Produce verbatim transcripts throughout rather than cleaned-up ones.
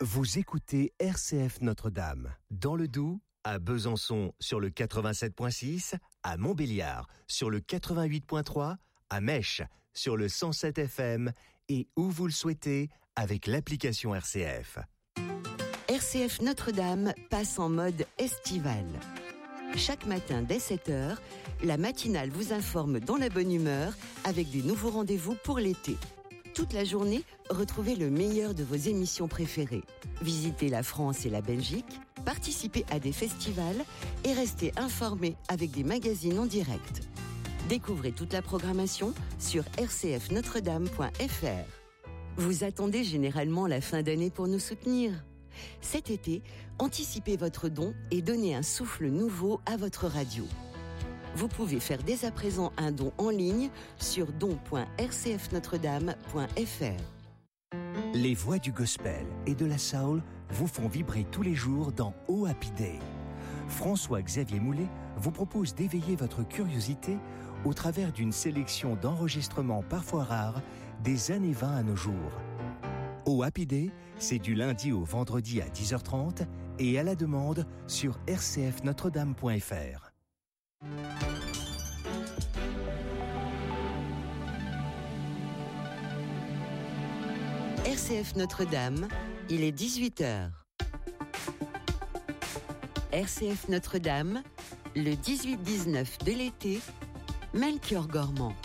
Vous écoutez R C F Notre-Dame. Dans le Doubs, à Besançon sur le quatre-vingt-sept virgule six, à Montbéliard sur le quatre-vingt-huit virgule trois, à Mèche sur le cent sept F M et où vous le souhaitez avec l'application R C F. R C F Notre-Dame passe en mode estival. Chaque matin dès sept heures, la matinale vous informe dans la bonne humeur avec des nouveaux rendez-vous pour l'été. Toute la journée, retrouvez le meilleur de vos émissions préférées. Visitez la France et la Belgique, participez à des festivals et restez informés avec des magazines en direct. Découvrez toute la programmation sur r c f notre dame point f r. Vous attendez généralement la fin d'année pour nous soutenir. Cet été, anticipez votre don et donnez un souffle nouveau à votre radio. Vous pouvez faire dès à présent un don en ligne sur don point r c f notre dame point f r. Les voix du gospel et de la soul vous font vibrer tous les jours dans Oh Happy Day. François-Xavier Moulet vous propose d'éveiller votre curiosité au travers d'une sélection d'enregistrements parfois rares des années vingt à nos jours. Oh Happy Day, c'est du lundi au vendredi à dix heures trente et à la demande sur r c f notre dame point f r. R C F Notre-Dame, il est dix-huit heures. R C F Notre-Dame, le dix-huit dix-neuf de l'été, Melchior Gormand.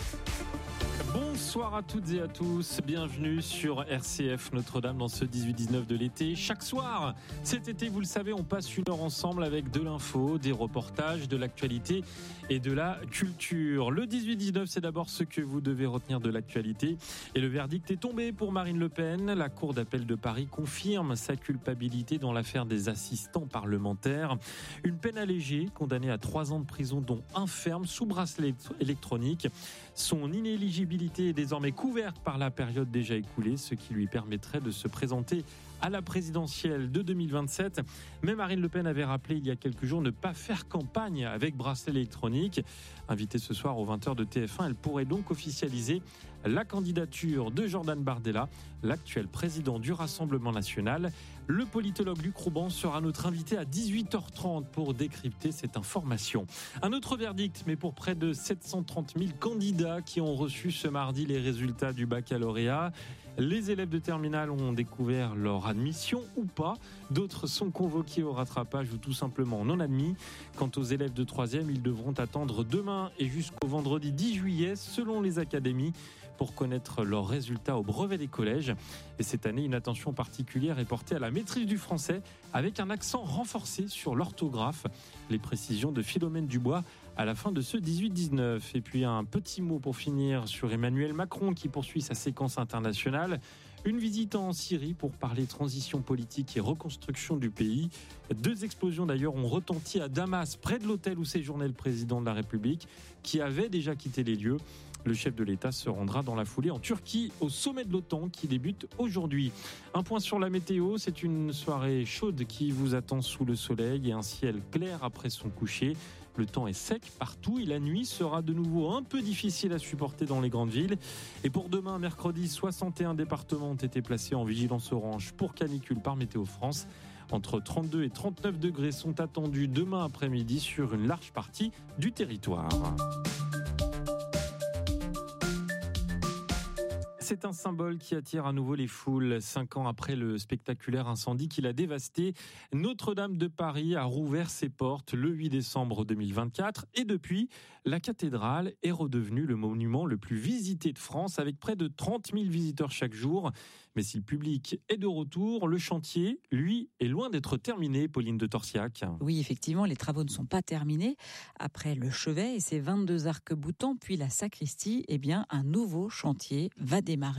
Bonsoir à toutes et à tous, bienvenue sur R C F Notre-Dame dans ce dix-huit dix-neuf de l'été. Chaque soir, cet été, vous le savez, on passe une heure ensemble avec de l'info, des reportages, de l'actualité et de la culture. Le dix-huit dix-neuf, c'est d'abord ce que vous devez retenir de l'actualité. Et le verdict est tombé pour Marine Le Pen. La Cour d'appel de Paris confirme sa culpabilité dans l'affaire des assistants parlementaires. Une peine allégée, condamnée à trois ans de prison, dont un ferme sous bracelet électronique. Son inéligibilité est désormais couverte par la période déjà écoulée, ce qui lui permettrait de se présenter à la présidentielle de deux mille vingt-sept. Mais Marine Le Pen avait rappelé il y a quelques jours ne pas faire campagne avec bracelet électronique. Invitée ce soir aux vingt heures de T F un, elle pourrait donc officialiser la candidature de Jordan Bardella, l'actuel président du Rassemblement national. Le politologue Luc Rouban sera notre invité à dix-huit heures trente pour décrypter cette information. Un autre verdict, mais pour près de sept cent trente mille candidats qui ont reçu ce mardi les résultats du baccalauréat. Les élèves de terminale ont découvert leur admission ou pas. D'autres sont convoqués au rattrapage ou tout simplement non admis. Quant aux élèves de troisième, ils devront attendre demain et jusqu'au vendredi dix juillet, selon les académies, pour connaître leurs résultats au brevet des collèges. Et cette année, une attention particulière est portée à la maîtrise du français avec un accent renforcé sur l'orthographe. Les précisions de Philomène Dubois à la fin de ce dix-huit dix-neuf. Et puis un petit mot pour finir sur Emmanuel Macron qui poursuit sa séquence internationale. Une visite en Syrie pour parler transition politique et reconstruction du pays. Deux explosions d'ailleurs ont retenti à Damas, près de l'hôtel où séjournait le président de la République, qui avait déjà quitté les lieux. Le chef de l'État se rendra dans la foulée en Turquie, au sommet de l'OTAN qui débute aujourd'hui. Un point sur la météo, c'est une soirée chaude qui vous attend sous le soleil et un ciel clair après son coucher. Le temps est sec partout et la nuit sera de nouveau un peu difficile à supporter dans les grandes villes. Et pour demain, mercredi, soixante et un départements ont été placés en vigilance orange pour canicule par Météo France. Entre trente-deux et trente-neuf degrés sont attendus demain après-midi sur une large partie du territoire. C'est un symbole qui attire à nouveau les foules. Cinq ans après le spectaculaire incendie qui l'a dévasté, Notre-Dame de Paris a rouvert ses portes le huit décembre deux mille vingt-quatre. Et depuis, la cathédrale est redevenue le monument le plus visité de France avec près de trente mille visiteurs chaque jour. Mais si le public est de retour, le chantier, lui, est loin d'être terminé, Pauline de Torsiac. Oui, effectivement, les travaux ne sont pas terminés. Après le chevet et ses vingt-deux arcs-boutants, puis la sacristie, eh bien, un nouveau chantier va démarrer.